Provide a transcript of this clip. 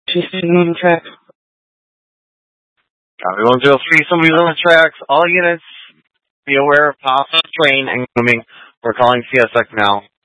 She's sitting on the track. Copy 103, somebody's on the tracks. All units, be aware of possible train incoming. We're calling CSX now.